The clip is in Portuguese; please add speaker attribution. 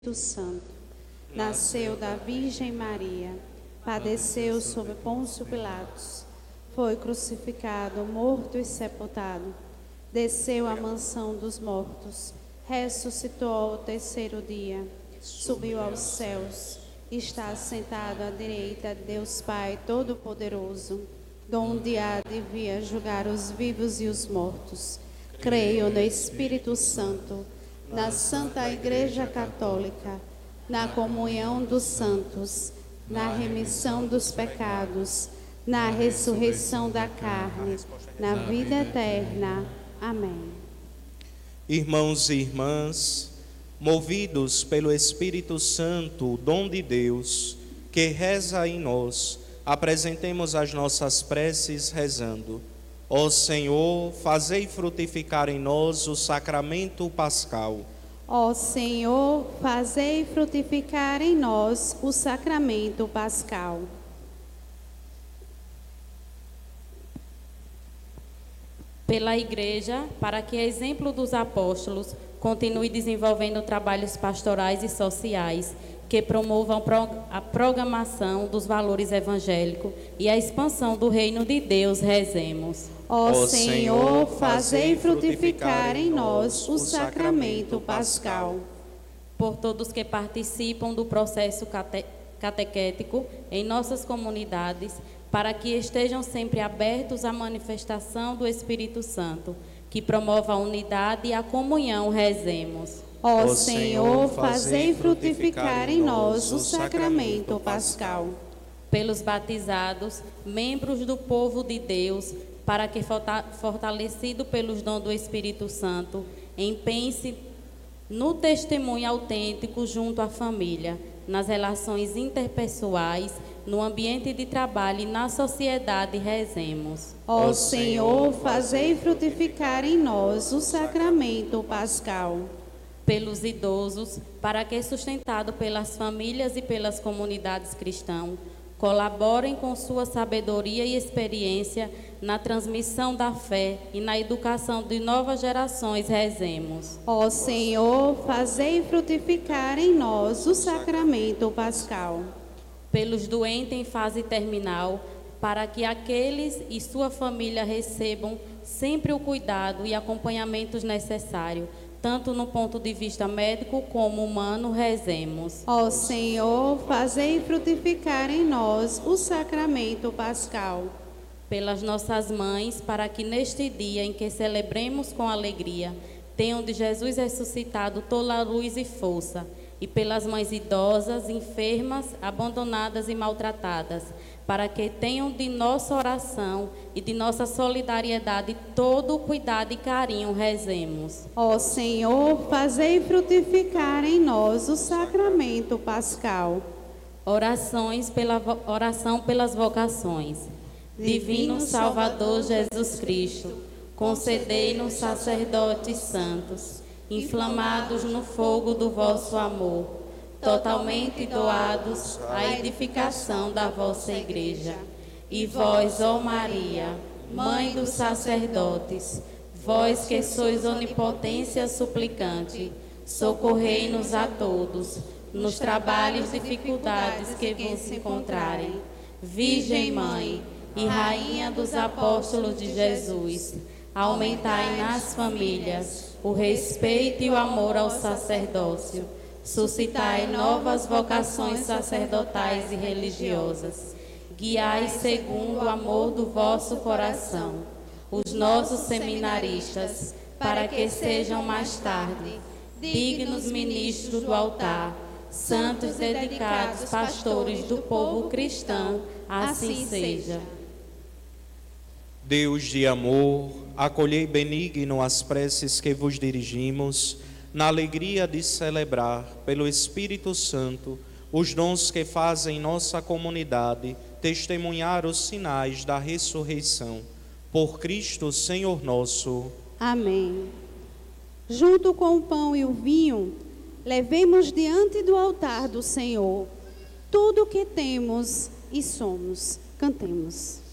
Speaker 1: Espírito Santo, nasceu da Virgem Maria, padeceu sob Pôncio Pilatos, foi crucificado, morto e sepultado, desceu à mansão dos mortos, ressuscitou ao terceiro dia, subiu aos céus, está sentado à direita de Deus Pai Todo-Poderoso, donde há de vir julgar os vivos e os mortos. Creio no Espírito Santo, na Santa Igreja Católica, na comunhão dos santos, na remissão dos pecados, na ressurreição da carne, na vida eterna. Amém.
Speaker 2: Irmãos e irmãs, movidos pelo Espírito Santo, o dom de Deus, que reza em nós, apresentemos as nossas preces rezando. Ó Senhor, fazei frutificar em nós o sacramento pascal.
Speaker 1: Ó Senhor, fazei frutificar em nós o sacramento pascal.
Speaker 3: Pela Igreja, para que, a exemplo dos apóstolos, continue desenvolvendo trabalhos pastorais e sociais que promovam a programação dos valores evangélicos e a expansão do reino de Deus, rezemos.
Speaker 1: Ó Senhor, fazei frutificar em nós o sacramento pascal.
Speaker 3: Por todos que participam do processo catequético em nossas comunidades, para que estejam sempre abertos à manifestação do Espírito Santo, que promova a unidade e a comunhão, rezemos.
Speaker 1: Ó Senhor, fazei frutificar em nós o sacramento pascal.
Speaker 3: Pelos batizados, membros do povo de Deus, para que, fortalecido pelos dons do Espírito Santo, empenhe-se no testemunho autêntico junto à família, nas relações interpessoais, no ambiente de trabalho e na sociedade, rezemos.
Speaker 1: Ó Senhor, fazei frutificar em nós o sacramento pascal.
Speaker 3: Pelos idosos, para que, sustentado pelas famílias e pelas comunidades cristãs, colaborem com sua sabedoria e experiência na transmissão da fé e na educação de novas gerações, rezemos.
Speaker 1: Ó Senhor, fazei frutificar em nós o sacramento pascal.
Speaker 3: Pelos doentes em fase terminal, para que aqueles e sua família recebam sempre o cuidado e acompanhamento necessário, tanto no ponto de vista médico como humano, rezemos.
Speaker 1: Ó Senhor, fazei frutificar em nós o sacramento pascal.
Speaker 3: Pelas nossas mães, para que neste dia em que celebremos com alegria, tenham de Jesus ressuscitado toda a luz e força, e pelas mães idosas, enfermas, abandonadas e maltratadas, para que tenham de nossa oração e de nossa solidariedade todo o cuidado e carinho, rezemos.
Speaker 1: Ó Senhor, fazei frutificar em nós o sacramento pascal.
Speaker 3: Oração pelas vocações. Divino Salvador Jesus Cristo, concedei-nos sacerdotes santos, inflamados no fogo do vosso amor, totalmente doados à edificação da vossa Igreja. E vós, ó Maria, Mãe dos sacerdotes, vós que sois onipotência suplicante, socorrei-nos a todos, nos trabalhos e dificuldades que vos encontrarem. Virgem Mãe e Rainha dos Apóstolos de Jesus, aumentai nas famílias o respeito e o amor ao sacerdócio, suscitai novas vocações sacerdotais e religiosas, guiai segundo o amor do vosso coração os nossos seminaristas, para que sejam mais tarde dignos ministros do altar, santos dedicados pastores do povo cristão, assim seja.
Speaker 2: Deus de amor, acolhei benigno as preces que vos dirigimos, na alegria de celebrar, pelo Espírito Santo, os dons que fazem nossa comunidade testemunhar os sinais da ressurreição. Por Cristo, Senhor nosso.
Speaker 1: Amém. Junto com o pão e o vinho, levemos diante do altar do Senhor tudo o que temos e somos. Cantemos.